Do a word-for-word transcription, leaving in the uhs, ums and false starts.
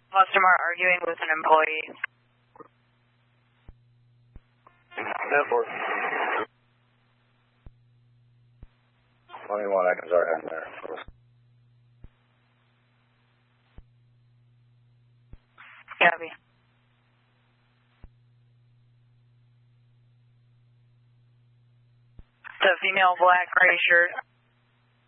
Customer arguing with an employee. ten four. twenty-one, I can start heading there. Copy. The female black gray shirt.